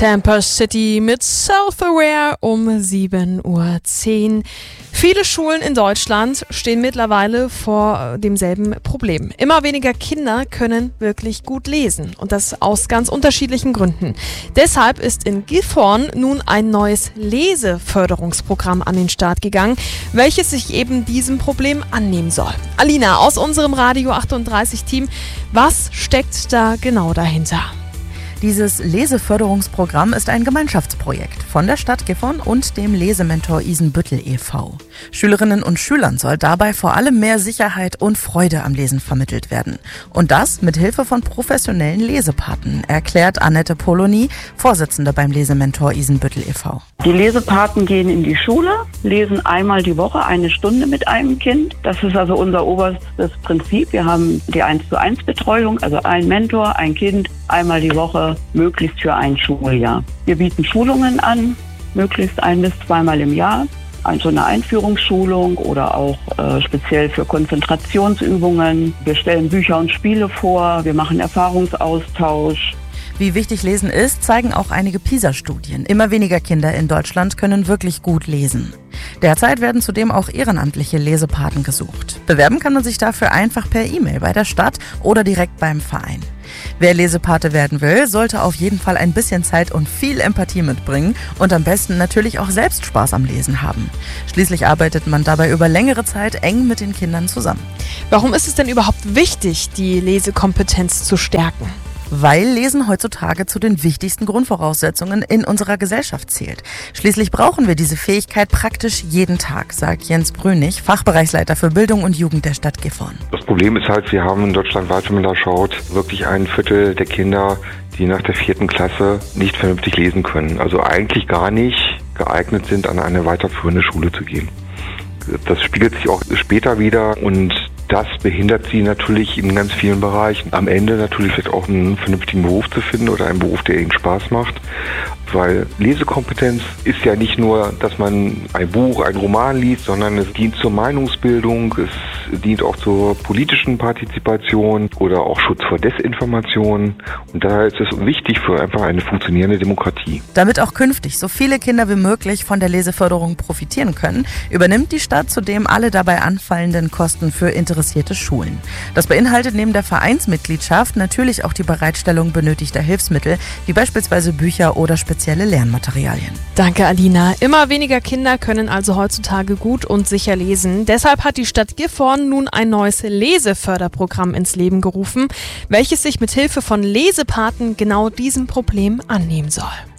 Tampa City mit Self-Aware um 7:10 Uhr. Viele Schulen in Deutschland stehen mittlerweile vor demselben Problem. Immer weniger Kinder können wirklich gut lesen und das aus ganz unterschiedlichen Gründen. Deshalb ist in Gifhorn nun ein neues Leseförderungsprogramm an den Start gegangen, welches sich eben diesem Problem annehmen soll. Alina aus unserem Radio 38 Team, was steckt da genau dahinter? Dieses Leseförderungsprogramm ist ein Gemeinschaftsprojekt von der Stadt Gifhorn und dem Lesementor Isenbüttel e.V. Schülerinnen und Schülern soll dabei vor allem mehr Sicherheit und Freude am Lesen vermittelt werden. Und das mit Hilfe von professionellen Lesepaten, erklärt Annette Polony, Vorsitzende beim Lesementor Isenbüttel e.V. Die Lesepaten gehen in die Schule, lesen einmal die Woche 1 Stunde mit einem Kind. Das ist also unser oberstes Prinzip. Wir haben die 1:1 Betreuung, also ein Mentor, ein Kind, einmal die Woche, möglichst für ein Schuljahr. Wir bieten Schulungen an, möglichst 1- bis 2-mal im Jahr. Also eine Einführungsschulung oder auch speziell für Konzentrationsübungen. Wir stellen Bücher und Spiele vor, wir machen Erfahrungsaustausch. Wie wichtig Lesen ist, zeigen auch einige PISA-Studien. Immer weniger Kinder in Deutschland können wirklich gut lesen. Derzeit werden zudem auch ehrenamtliche Lesepaten gesucht. Bewerben kann man sich dafür einfach per E-Mail bei der Stadt oder direkt beim Verein. Wer Lesepate werden will, sollte auf jeden Fall ein bisschen Zeit und viel Empathie mitbringen und am besten natürlich auch selbst Spaß am Lesen haben. Schließlich arbeitet man dabei über längere Zeit eng mit den Kindern zusammen. Warum ist es denn überhaupt wichtig, die Lesekompetenz zu stärken? Weil Lesen heutzutage zu den wichtigsten Grundvoraussetzungen in unserer Gesellschaft zählt. Schließlich brauchen wir diese Fähigkeit praktisch jeden Tag, sagt Jens Brünig, Fachbereichsleiter für Bildung und Jugend der Stadt Gifhorn. Das Problem ist halt, wir haben in Deutschland weit, wenn man da schaut, wirklich 1/4 der Kinder, die nach der 4. Klasse nicht vernünftig lesen können. Also eigentlich gar nicht geeignet sind, an eine weiterführende Schule zu gehen. Das spiegelt sich auch später wieder und das behindert sie natürlich in ganz vielen Bereichen. Am Ende natürlich vielleicht auch einen vernünftigen Beruf zu finden oder einen Beruf, der ihnen Spaß macht. Weil Lesekompetenz ist ja nicht nur, dass man ein Buch, einen Roman liest, sondern es dient zur Meinungsbildung, es dient auch zur politischen Partizipation oder auch Schutz vor Desinformation. Und daher ist es wichtig für einfach eine funktionierende Demokratie. Damit auch künftig so viele Kinder wie möglich von der Leseförderung profitieren können, übernimmt die Stadt zudem alle dabei anfallenden Kosten für interessierte Schulen. Das beinhaltet neben der Vereinsmitgliedschaft natürlich auch die Bereitstellung benötigter Hilfsmittel, wie beispielsweise Bücher oder spezielle Lernmaterialien. Danke, Alina. Immer weniger Kinder können also heutzutage gut und sicher lesen. Deshalb hat die Stadt Gifhorn nun ein neues Leseförderprogramm ins Leben gerufen, welches sich mit Hilfe von Lesepaten genau diesem Problem annehmen soll.